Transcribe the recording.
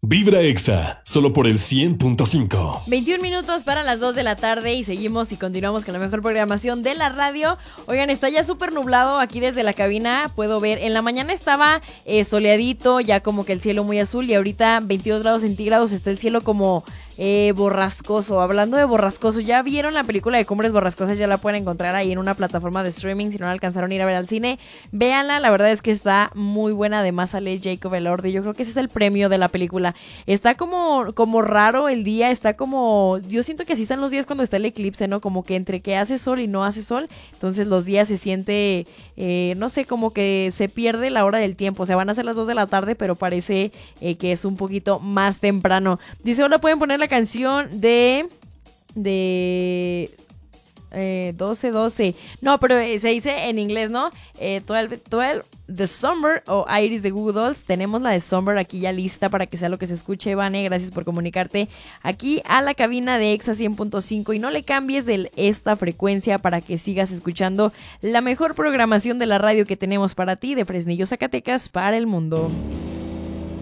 Vibra Exa, solo por el 100.5. 21 minutos para las 2 de la tarde y seguimos y continuamos con la mejor programación de la radio. Oigan, está ya súper nublado aquí desde la cabina, puedo ver. En la mañana estaba soleadito, ya como que el cielo muy azul y ahorita 22 grados centígrados, está el cielo como borrascoso. Hablando de borrascoso, ¿ya vieron la película de Cumbres Borrascosas? Ya la pueden encontrar ahí en una plataforma de streaming. Si no la alcanzaron a ir a ver al cine, véanla, la verdad es que está muy buena. Además sale Jacob Elordi, yo creo que ese es el premio de la película. Está como raro el día, está como, yo siento que así están los días cuando está el eclipse, ¿no? Como que entre que hace sol y no hace sol, entonces los días se siente, no sé, como que se pierde la hora del tiempo. O sea, van a ser las 2 de la tarde, pero parece que es un poquito más temprano. Dice, hola, pueden poner la canción de 12-12. No, pero se dice en inglés, ¿no? 12 The Summer o Iris de Google Dolls. Tenemos la de Summer aquí ya lista para que sea lo que se escuche. Vane, gracias por comunicarte aquí a la cabina de Exa 100.5 y no le cambies de esta frecuencia para que sigas escuchando la mejor programación de la radio que tenemos para ti de Fresnillo, Zacatecas, para el mundo.